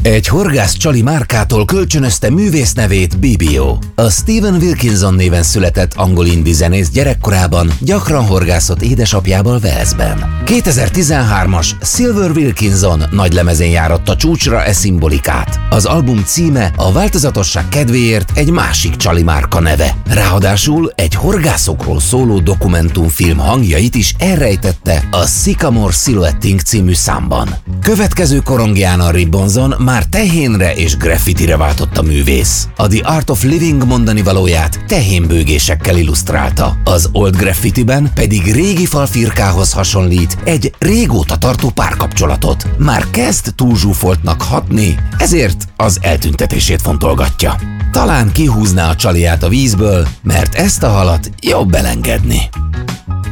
Egy horgász csali márkától kölcsönözte művész nevét BBO. A Stephen Wilkinson néven született angol indie zenész gyerekkorában gyakran horgászott édesapjával Walesben. 2013-as Silver Wilkinson nagylemezén járatta csúcsra e szimbolikát. Az album címe a változatosság kedvéért egy másik csali márka neve. Ráadásul egy horgászokról szóló dokumentumfilm hangjait is elrejtette a Sycamore Silhouetting című számban. Következő korongján a Ribbonson már tehénre és graffitire váltott a művész. A The Art of Living mondani valóját tehénbőgésekkel illusztrálta. Az Old Graffitiben pedig régi falfirkához hasonlít egy régóta tartó párkapcsolatot. Már kezd túlzsúfoltnak hatni, ezért az eltüntetését fontolgatja. Talán kihúzná a csaliját a vízből, mert ezt a halat jobb elengedni.